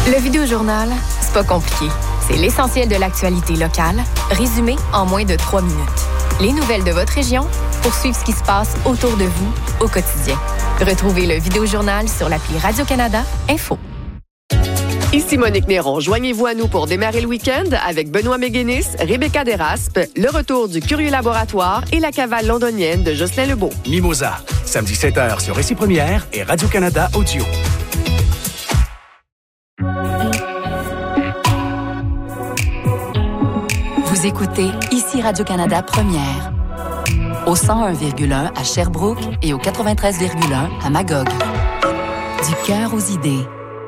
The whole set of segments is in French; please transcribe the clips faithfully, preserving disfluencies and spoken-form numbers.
Le Vidéojournal, c'est pas compliqué. C'est l'essentiel de l'actualité locale, résumé en moins de trois minutes. Les nouvelles de votre région pour suivre ce qui se passe autour de vous au quotidien. Retrouvez le Vidéojournal sur l'appli Radio-Canada Info. Ici Monique Néron. Joignez-vous à nous pour démarrer le week-end avec Benoît Méguénis, Rebecca Desraspes, le retour du Curieux Laboratoire et la cavale londonienne de Jocelyn Lebeau. Mimosa, samedi sept heures sur Récit Première et Radio-Canada Audio. Vous écoutez ici Radio-Canada Première. Au cent un virgule un à Sherbrooke et au quatre-vingt-treize virgule un à Magog. Du cœur aux idées.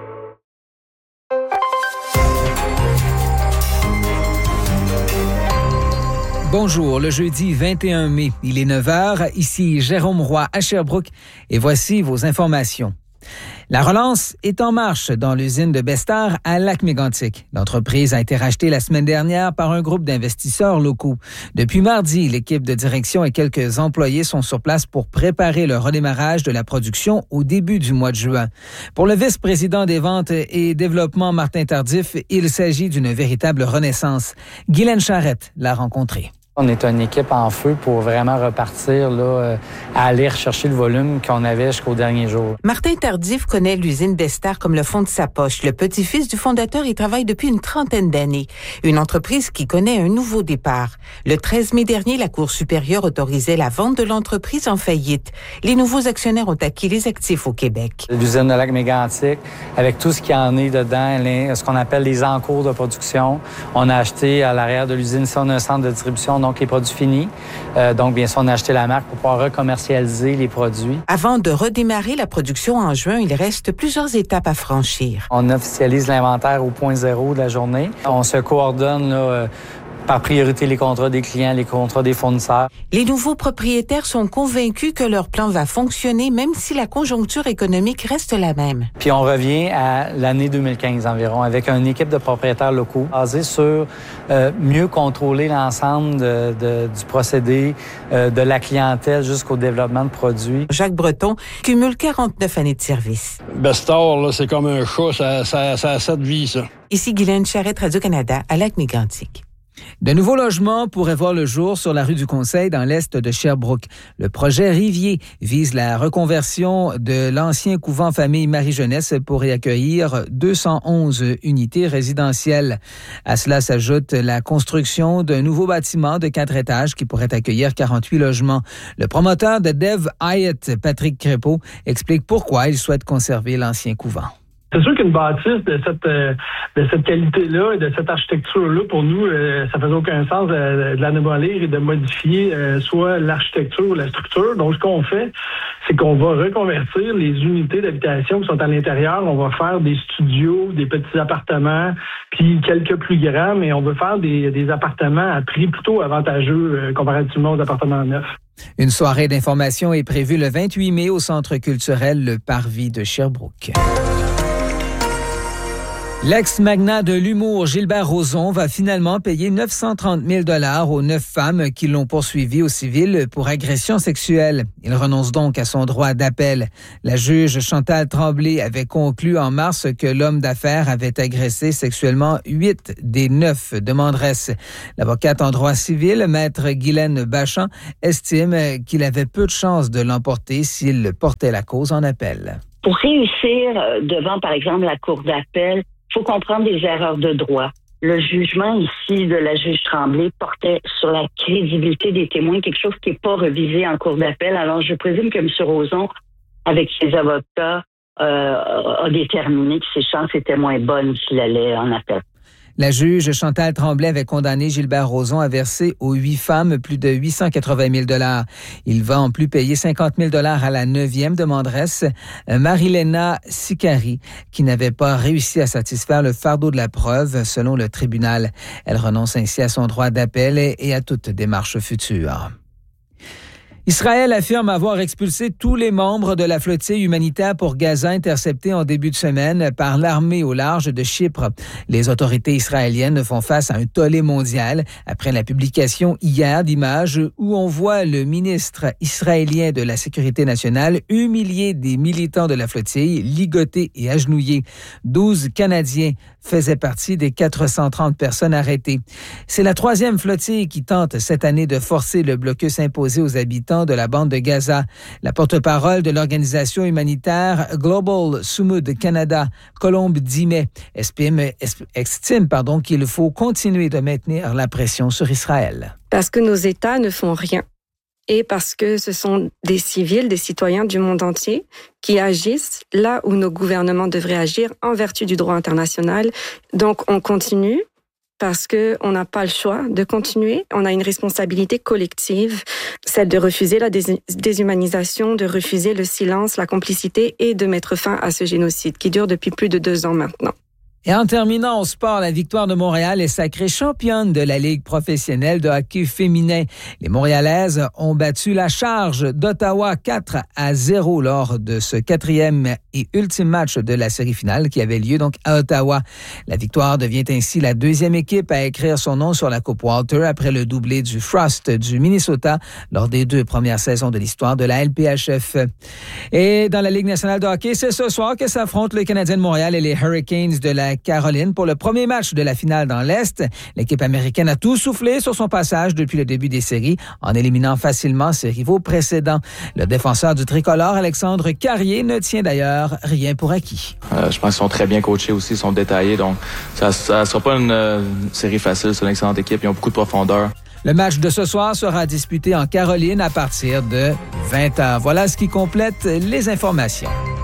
Bonjour, le jeudi vingt et un mai, il est neuf heures, ici Jérôme Roy à Sherbrooke et voici vos informations. La relance est en marche dans l'usine de Bestar à Lac-Mégantic. L'entreprise a été rachetée la semaine dernière par un groupe d'investisseurs locaux. Depuis mardi, l'équipe de direction et quelques employés sont sur place pour préparer le redémarrage de la production au début du mois de juin. Pour le vice-président des ventes et développement Martin Tardif, il s'agit d'une véritable renaissance. Guylaine Charette l'a rencontré. On est une équipe en feu pour vraiment repartir là, à aller rechercher le volume qu'on avait jusqu'au dernier jour. Martin Tardif connaît l'usine Bestar comme le fond de sa poche. Le petit-fils du fondateur y travaille depuis une trentaine d'années. Une entreprise qui connaît un nouveau départ. Le treize mai dernier, la Cour supérieure autorisait la vente de l'entreprise en faillite. Les nouveaux actionnaires ont acquis les actifs au Québec. L'usine de Lac-Mégantic, avec tout ce qui en est dedans, les, ce qu'on appelle les encours de production, on a acheté à l'arrière de l'usine, ici, on a un centre de distribution, donc les produits finis. Euh, donc, bien sûr, on a acheté la marque pour pouvoir recommercialiser les produits. Avant de redémarrer la production en juin, il reste plusieurs étapes à franchir. On officialise l'inventaire au point zéro de la journée. On se coordonne là, euh, par priorité les contrats des clients, les contrats des fournisseurs. Les nouveaux propriétaires sont convaincus que leur plan va fonctionner même si la conjoncture économique reste la même. Puis on revient à l'année deux mille quinze environ avec une équipe de propriétaires locaux basée sur euh, mieux contrôler l'ensemble de, de, du procédé, euh, de la clientèle jusqu'au développement de produits. Jacques Breton cumule quarante-neuf années de service. Bestar, là, c'est comme un chat, ça, ça, ça a sept vies, ça. Ici Guylaine Charette, Radio-Canada, à Lac-Mégantic. De nouveaux logements pourraient voir le jour sur la rue du Conseil dans l'est de Sherbrooke. Le projet Rivier vise la reconversion de l'ancien couvent famille Marie-Jeunesse pour y accueillir deux cent onze unités résidentielles. À cela s'ajoute la construction d'un nouveau bâtiment de quatre étages qui pourrait accueillir quarante-huit logements. Le promoteur de Dev Hyatt, Patrick Crépeau, explique pourquoi il souhaite conserver l'ancien couvent. C'est sûr qu'une bâtisse de cette euh, de cette qualité-là et de cette architecture-là, pour nous, euh, ça faisait aucun sens de, de la démolir et de modifier euh, soit l'architecture ou la structure. Donc, ce qu'on fait, c'est qu'on va reconvertir les unités d'habitation qui sont à l'intérieur. On va faire des studios, des petits appartements, puis quelques plus grands, mais on veut faire des, des appartements à prix plutôt avantageux euh, comparativement aux appartements neufs. Une soirée d'information est prévue le vingt-huit mai au Centre culturel Le Parvis de Sherbrooke. L'ex-magnat de l'humour Gilbert Rozon va finalement payer neuf cent trente mille dollars aux neuf femmes qui l'ont poursuivi au civil pour agression sexuelle. Il renonce donc à son droit d'appel. La juge Chantal Tremblay avait conclu en mars que l'homme d'affaires avait agressé sexuellement huit des neuf demanderesses. L'avocate en droit civil, maître Guylaine Bachand, estime qu'il avait peu de chances de l'emporter s'il portait la cause en appel. Pour réussir devant, par exemple, la cour d'appel, il faut comprendre des erreurs de droit. Le jugement ici de la juge Tremblay portait sur la crédibilité des témoins, quelque chose qui n'est pas revisé en cour d'appel. Alors, je présume que M. Rozon, avec ses avocats, euh, a déterminé que ses chances étaient moins bonnes s'il allait en appel. La juge Chantal Tremblay avait condamné Gilbert Rozon à verser aux huit femmes plus de huit cent quatre-vingt mille dollars. Il va en plus payer cinquante mille dollars à la neuvième demanderesse, Marilena Sicari, qui n'avait pas réussi à satisfaire le fardeau de la preuve selon le tribunal. Elle renonce ainsi à son droit d'appel et à toute démarche future. Israël affirme avoir expulsé tous les membres de la flottille humanitaire pour Gaza interceptés en début de semaine par l'armée au large de Chypre. Les autorités israéliennes font face à un tollé mondial après la publication hier d'images où on voit le ministre israélien de la Sécurité nationale humilier des militants de la flottille, ligotés et agenouillés. douze Canadiens faisaient partie des quatre cent trente personnes arrêtées. C'est la troisième flottille qui tente cette année de forcer le blocus imposé aux habitants de la bande de Gaza. La porte-parole de l'organisation humanitaire Global Sumud Canada, Colombe Dimet, estime, estime pardon, qu'il faut continuer de maintenir la pression sur Israël. Parce que nos États ne font rien et parce que ce sont des civils, des citoyens du monde entier qui agissent là où nos gouvernements devraient agir en vertu du droit international. Donc, on continue. Parce qu'on n'a pas le choix de continuer. On a une responsabilité collective, celle de refuser la déshumanisation, de refuser le silence, la complicité et de mettre fin à ce génocide qui dure depuis plus de deux ans maintenant. Et en terminant au sport, la Victoire de Montréal est sacrée championne de la Ligue professionnelle de hockey féminin. Les Montréalaises ont battu la Charge d'Ottawa quatre à zéro lors de ce quatrième et ultime match de la série finale qui avait lieu donc à Ottawa. La Victoire devient ainsi la deuxième équipe à écrire son nom sur la Coupe Walter après le doublé du Frost du Minnesota lors des deux premières saisons de l'histoire de la L P H F. Et dans la Ligue nationale de hockey, c'est ce soir que s'affrontent le Canadien de Montréal et les Hurricanes de la Caroline pour le premier match de la finale dans l'Est. L'équipe américaine a tout soufflé sur son passage depuis le début des séries en éliminant facilement ses rivaux précédents. Le défenseur du tricolore, Alexandre Carrier, ne tient d'ailleurs rien pour acquis. Euh, je pense qu'ils sont très bien coachés aussi, ils sont détaillés, donc ça ne sera pas une, euh, une série facile. C'est une excellente équipe, ils ont beaucoup de profondeur. Le match de ce soir sera disputé en Caroline à partir de vingt heures. Voilà ce qui complète les informations.